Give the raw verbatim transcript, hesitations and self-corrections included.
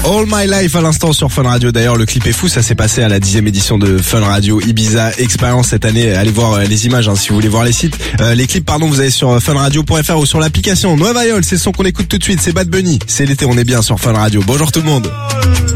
All My Life à l'instant sur Fun Radio. D'ailleurs, le clip est fou, ça s'est passé à la dixième édition de Fun Radio Ibiza Experience cette année. Allez voir euh, les images hein, si vous voulez voir les sites. Euh, les clips, pardon, vous allez sur funradio point fr ou sur l'application Nueva York. C'est le son qu'on écoute tout de suite, c'est Bad Bunny. C'est l'été, on est bien sur Fun Radio. Bonjour tout le monde.